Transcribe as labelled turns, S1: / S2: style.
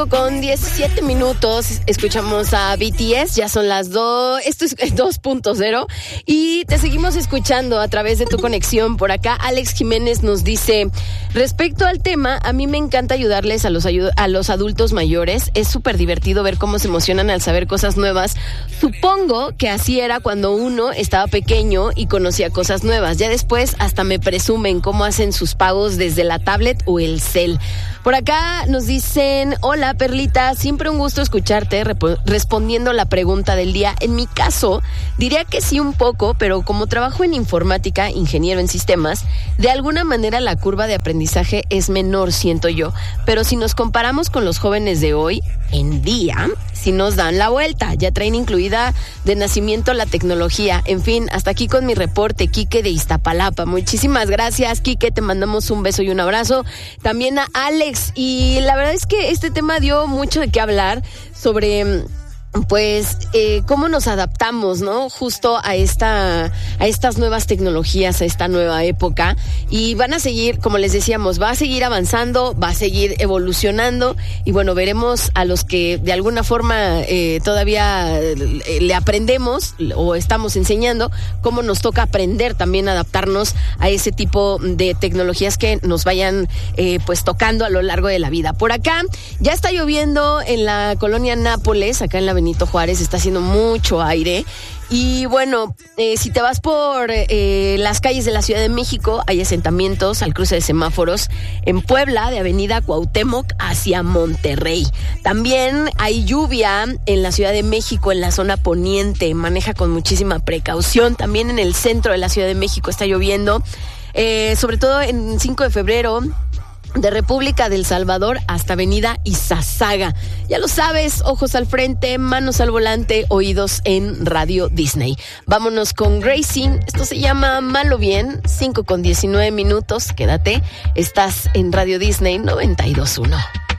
S1: Con 17 minutos escuchamos a BTS, ya son las 2, esto es 2.0 y te seguimos escuchando a través de tu conexión. Por acá Alex Jiménez nos dice, respecto al tema, a mí me encanta ayudarles a los adultos mayores, es súper divertido ver cómo se emocionan al saber cosas nuevas. Supongo que así era cuando uno estaba pequeño y conocía cosas nuevas, ya después hasta me presumen cómo hacen sus pagos desde la tablet o el cel. Por acá nos dicen, hola Perlita, siempre un gusto escucharte respondiendo la pregunta del día. En mi caso, diría que sí un poco, pero como trabajo en informática, ingeniero en sistemas, de alguna manera la curva de aprendizaje es menor, siento yo. Pero si nos comparamos con los jóvenes de hoy en día, si nos dan la vuelta, ya traen incluida de nacimiento la tecnología. En fin, hasta aquí con mi reporte, Quique de Iztapalapa. Muchísimas gracias, Quique, te mandamos un beso y un abrazo. También a Alex. Y la verdad es que este tema dio mucho de qué hablar sobre pues cómo nos adaptamos, ¿no? Justo a estas nuevas tecnologías, a esta nueva época, y van a seguir, como les decíamos, va a seguir avanzando, va a seguir evolucionando, y bueno, veremos a los que de alguna forma todavía le aprendemos o estamos enseñando, cómo nos toca aprender también a adaptarnos a ese tipo de tecnologías que nos vayan pues tocando a lo largo de la vida. Por acá ya está lloviendo en la colonia Nápoles, acá en la Benito Juárez, está haciendo mucho aire. Y bueno, si te vas por las calles de la Ciudad de México, hay asentamientos al cruce de semáforos. En Puebla, de Avenida Cuauhtémoc hacia Monterrey. También hay lluvia en la Ciudad de México, en la zona poniente. Maneja con muchísima precaución. También en el centro de la Ciudad de México está lloviendo. Sobre todo en 5 de febrero... de República del Salvador hasta Avenida Izazaga. Ya lo sabes, ojos al frente, manos al volante, oídos en Radio Disney. Vámonos con Gracing, esto se llama Malo Bien, 5:19. Quédate, estás en Radio Disney 92.1.